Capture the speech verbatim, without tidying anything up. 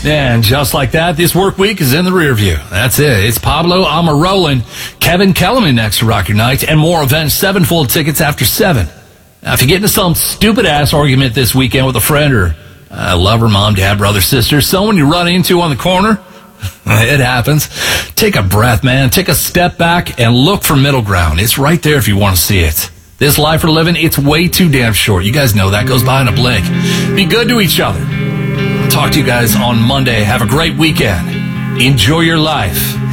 And just like that, this work week is in the rear view. That's it. It's Pablo Almirola, Kevin Kellerman next to Rock Your Night, and more Avenged Sevenfold tickets after seven. Now, if you get into some stupid-ass argument this weekend with a friend or a lover, mom, dad, brother, sister, someone you run into on the corner, it happens. Take a breath, man. Take a step back and look for middle ground. It's right there if you want to see it. This life we're living, it's way too damn short. You guys know that goes by in a blink. Be good to each other. Talk to you guys on Monday. Have a great weekend. Enjoy your life.